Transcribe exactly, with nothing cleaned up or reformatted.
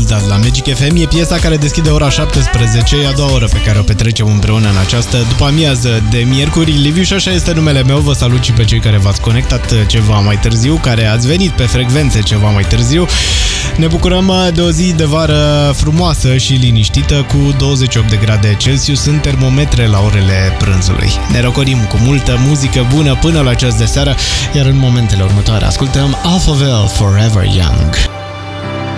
That la Magic F M. E piesa care deschide ora șaptesprezece, e a doua oră pe care o petrecem împreună în această după amiază de miercuri. Liviu și așa este numele meu. Vă salut și pe cei care v-ați conectat ceva mai târziu, care ați venit pe frecvențe ceva mai târziu. Ne bucurăm de o zi de vară frumoasă și liniștită cu douăzeci și opt de grade Celsius în termometre la orele prânzului. Ne răcorim cu multă muzică bună până la ceas de seară, iar în momentele următoare ascultăm Alphaville Forever Young.